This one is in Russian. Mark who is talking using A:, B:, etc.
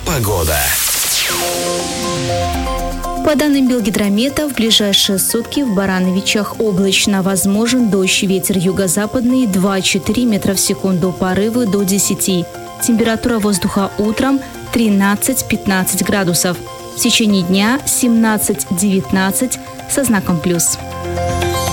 A: Погода.
B: По данным Белгидромета, в ближайшие сутки в Барановичах облачно, возможен дождь, ветер юго-западный 2-4 метра в секунду, порывы до 10. Температура воздуха утром 13-15 градусов. В течение дня 17-19 со знаком плюс.